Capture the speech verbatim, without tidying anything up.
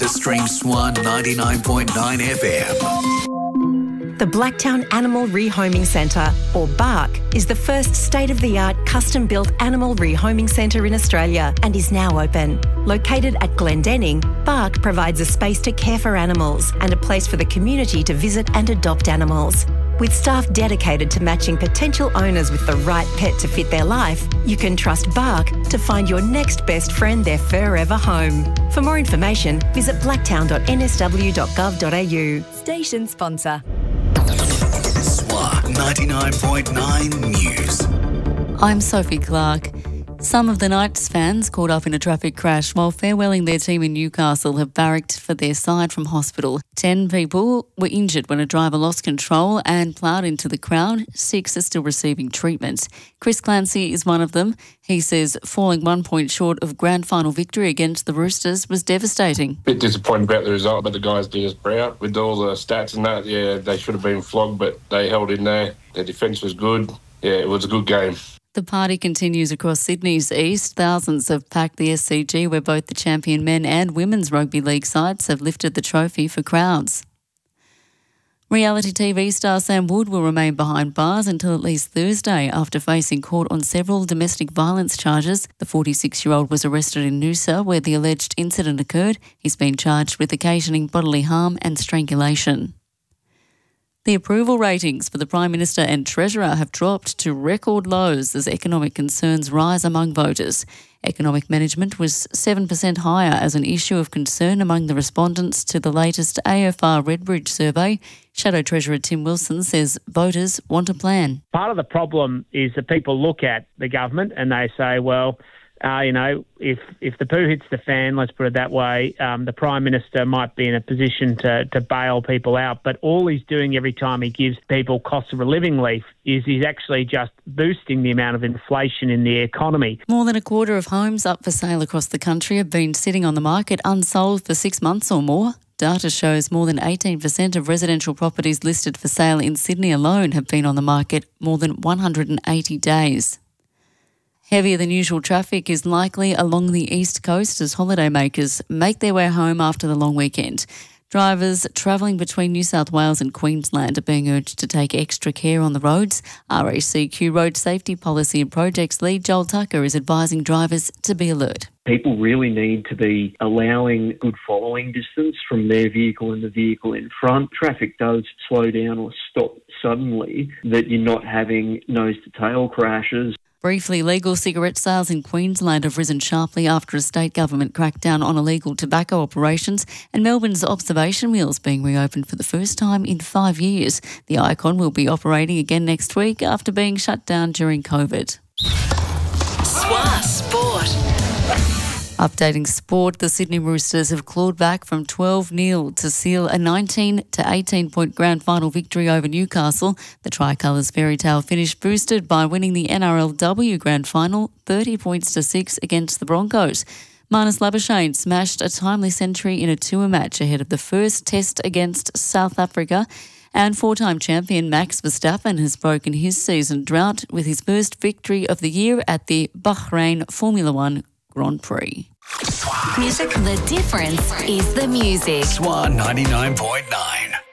to stream Swan ninety-nine point nine F M. The Blacktown Animal Rehoming Centre, or BARC, is the first state-of-the-art custom-built animal rehoming centre in Australia and is now open. Located at Glendenning, BARC provides a space to care for animals and a place for the community to visit and adopt animals. With staff dedicated to matching potential owners with the right pet to fit their life, you can trust BARC to find your next best friend their forever home. For more information, visit blacktown dot n s w dot gov dot a u. Station sponsor. Swan ninety-nine point nine News. I'm Sophie Clark. Some of the Knights fans caught up in a traffic crash while farewelling their team in Newcastle have barracked for their side from hospital. Ten people were injured when a driver lost control and ploughed into the crowd. Six are still receiving treatment. Chris Clancy is one of them. He says falling one point short of grand final victory against the Roosters was devastating. Bit disappointed about the result, but the guys did us proud. With all the stats and that, yeah, they should have been flogged, but they held in there. Their defence was good. Yeah, it was a good game. The party continues across Sydney's east. Thousands have packed the S C G, where both the champion men and women's rugby league sides have lifted the trophy for crowds. Reality T V star Sam Wood will remain behind bars until at least Thursday after facing court on several domestic violence charges. The forty-six-year-old was arrested in Noosa, where the alleged incident occurred. He's been charged with occasioning bodily harm and strangulation. The approval ratings for the Prime Minister and Treasurer have dropped to record lows as economic concerns rise among voters. Economic management was seven percent higher as an issue of concern among the respondents to the latest A F R Redbridge survey. Shadow Treasurer Tim Wilson says voters want a plan. Part of the problem is that people look at the government and they say, well, Uh, you know, if if the poo hits the fan, let's put it that way, um, the Prime Minister might be in a position to, to bail people out. But all he's doing every time he gives people cost of a living relief is he's actually just boosting the amount of inflation in the economy. More than a quarter of homes up for sale across the country have been sitting on the market unsold for six months or more. Data shows more than eighteen percent of residential properties listed for sale in Sydney alone have been on the market more than one hundred eighty days. Heavier than usual traffic is likely along the east coast as holidaymakers make their way home after the long weekend. Drivers travelling between New South Wales and Queensland are being urged to take extra care on the roads. R A C Q Road Safety Policy and Projects lead Joel Tucker is advising drivers to be alert. People really need to be allowing good following distance from their vehicle and the vehicle in front. Traffic does slow down or stop suddenly, that you're not having nose-to-tail crashes. Briefly, legal cigarette sales in Queensland have risen sharply after a state government crackdown on illegal tobacco operations, and Melbourne's observation wheels being reopened for the first time in five years. The Icon will be operating again next week after being shut down during COVID. Swan Sport. Updating sport, the Sydney Roosters have clawed back from twelve nil to seal a nineteen to eighteen point grand final victory over Newcastle. The Tricolours' fairy tale finish boosted by winning the N R L W grand final thirty points to six against the Broncos. Marnus Labuschagne smashed a timely century in a tour match ahead of the first test against South Africa. And four-time champion Max Verstappen has broken his season drought with his first victory of the year at the Bahrain Formula One Grand Prix. Music. The difference is the music. Swan ninety-nine point nine.